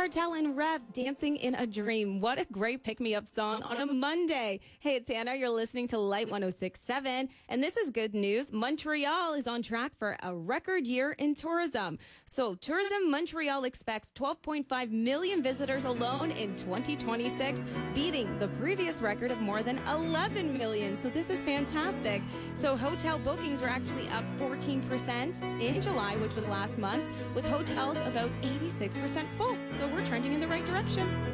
Cartel and Rev, Dancing in a Dream. What a great pick-me-up song on a Monday. Hey, it's Anna. You're listening to Light 106.7, and this is good news. Montreal is on track for a record year in tourism. So Tourism Montreal expects 12.5 million visitors alone in 2026, beating the previous record of more than 11 million. So this is fantastic. So hotel bookings were actually up 14% in July, which was last month, with hotels about 86% full. So we're trending in the right direction.